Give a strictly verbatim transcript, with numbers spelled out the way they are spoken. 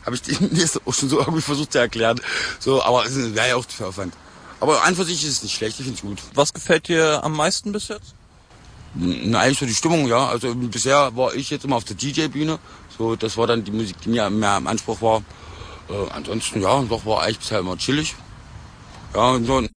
habe ich denen jetzt auch schon so irgendwie versucht zu erklären. So, aber es wäre ja auch zu viel Aufwand. Aber an für sich ist es nicht schlecht, ich finde es gut. Was gefällt dir am meisten bis jetzt? Na, eigentlich so die Stimmung, ja. Also bisher war ich jetzt immer auf der D J-Bühne. So, das war dann die Musik, die mir mehr im Anspruch war. Äh, ansonsten, ja, doch war eigentlich bisher immer chillig. Ja, und so.